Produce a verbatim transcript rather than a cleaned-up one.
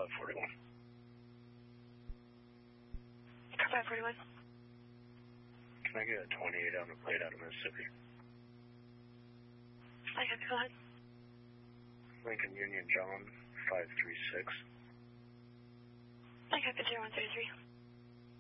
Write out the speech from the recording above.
five forty-one. five forty-one. Can I get a twenty-eight on the plate out of Mississippi? I have to go ahead. Lincoln Union John, five three six. I have the zero one three three.